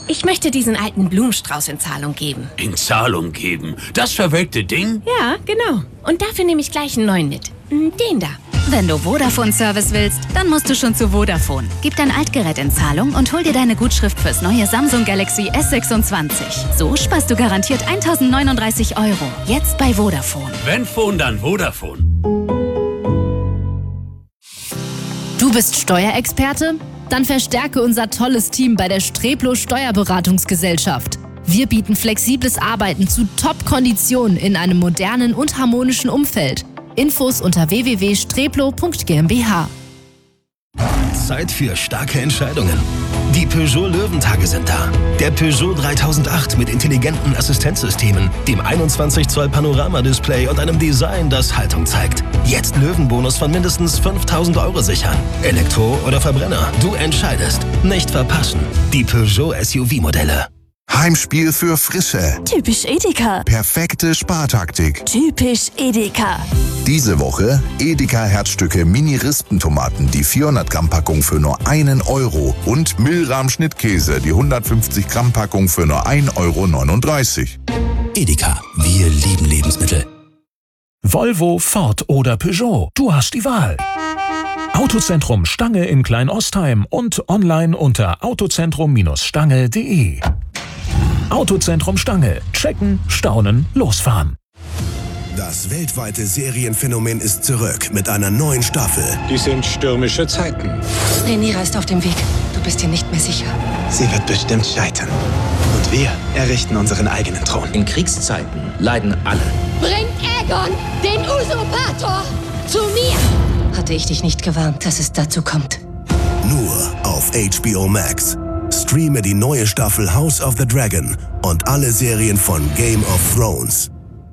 Ich möchte diesen alten Blumenstrauß in Zahlung geben. In Zahlung geben? Das verwelkte Ding? Ja, genau. Und dafür nehme ich gleich einen neuen mit. Den da. Wenn du Vodafone-Service willst, dann musst du schon zu Vodafone. Gib dein Altgerät in Zahlung und hol dir deine Gutschrift fürs neue Samsung Galaxy S26. So sparst du garantiert 1.039 €. Jetzt bei Vodafone. Wenn Phone, dann Vodafone. Du bist Steuerexperte? Dann verstärke unser tolles Team bei der Streplo Steuerberatungsgesellschaft. Wir bieten flexibles Arbeiten zu Top-Konditionen in einem modernen und harmonischen Umfeld. Infos unter www.streplo.gmbH. Zeit für starke Entscheidungen. Die Peugeot Löwentage sind da. Der Peugeot 3008 mit intelligenten Assistenzsystemen, dem 21 Zoll Panoramadisplay und einem Design, das Haltung zeigt. Jetzt Löwenbonus von mindestens 5.000 € sichern. Elektro oder Verbrenner, du entscheidest. Nicht verpassen. Die Peugeot SUV-Modelle. Heimspiel für Frische. Typisch Edeka. Perfekte Spartaktik. Typisch Edeka. Diese Woche Edeka Herzstücke Mini-Rispentomaten, die 400 Gramm Packung für nur 1 € und Milram Schnittkäse, die 150 Gramm Packung für nur 1,39 €. Edeka, wir lieben Lebensmittel. Volvo, Ford oder Peugeot, du hast die Wahl. Autozentrum Stange in Kleinostheim und online unter autozentrum-stange.de. Autozentrum Stange. Checken, staunen, losfahren. Das weltweite Serienphänomen ist zurück mit einer neuen Staffel. Die sind stürmische Zeiten. Rhaenyra ist auf dem Weg. Du bist dir nicht mehr sicher. Sie wird bestimmt scheitern. Und wir errichten unseren eigenen Thron. In Kriegszeiten leiden alle. Bringt Aegon, den Usurpator, zu mir! Hatte ich dich nicht gewarnt, dass es dazu kommt. Nur auf HBO Max. Streame die neue Staffel House of the Dragon und alle Serien von Game of Thrones.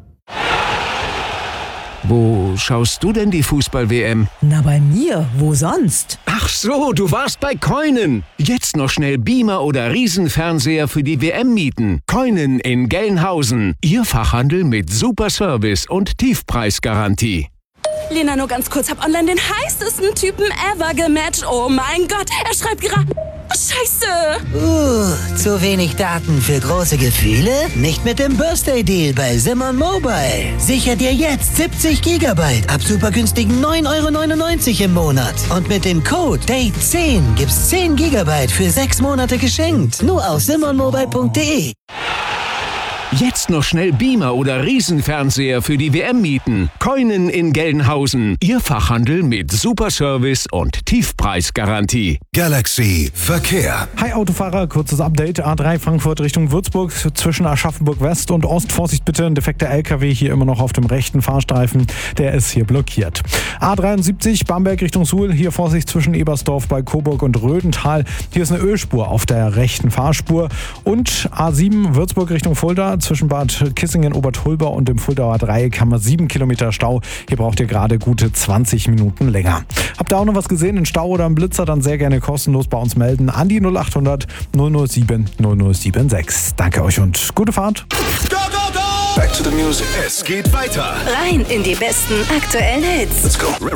Wo schaust du denn die Fußball-WM? Na, bei mir. Wo sonst? Ach so, du warst bei Koinen. Jetzt noch schnell Beamer oder Riesenfernseher für die WM mieten. Koinen in Gelnhausen. Ihr Fachhandel mit super Service und Tiefpreisgarantie. Lena, nur ganz kurz, hab online den heißesten Typen ever gematcht. Oh mein Gott, er schreibt gerade... Scheiße! Zu wenig Daten für große Gefühle? Nicht mit dem Birthday-Deal bei Simon Mobile. Sicher dir jetzt 70 GB ab super günstigen 9,99 € im Monat. Und mit dem Code DATE10 gibt's 10 GB für 6 Monate geschenkt. Nur auf simonmobile.de. Jetzt noch schnell Beamer oder Riesenfernseher für die WM mieten. Koinen in Gelnhausen. Ihr Fachhandel mit super Service und Tiefpreisgarantie. Galaxy Verkehr. Hi Autofahrer, kurzes Update. A3 Frankfurt Richtung Würzburg zwischen Aschaffenburg West und Ost. Vorsicht bitte, ein defekter LKW hier immer noch auf dem rechten Fahrstreifen. Der ist hier blockiert. A73 Bamberg Richtung Suhl. Hier Vorsicht zwischen Ebersdorf bei Coburg und Rödental. Hier ist eine Ölspur auf der rechten Fahrspur. Und A7 Würzburg Richtung Fulda. Zwischen Bad Kissingen, Obertulber und dem Fuldauer Dreieck haben wir 7 Kilometer Stau. Hier braucht ihr gerade gute 20 Minuten länger. Habt ihr auch noch was gesehen, einen Stau oder einen Blitzer, dann sehr gerne kostenlos bei uns melden an die 0800 007 0076. Danke euch und gute Fahrt. Go, go, go! Back to the music. Es geht weiter. Rein in die besten aktuellen Hits. Let's go.